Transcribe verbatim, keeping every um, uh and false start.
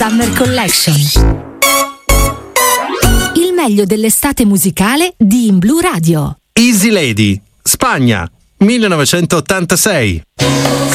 Summer Collection. Il meglio dell'estate musicale di In Blu Radio. Easy Lady, Spagna, millenovecentottantasei.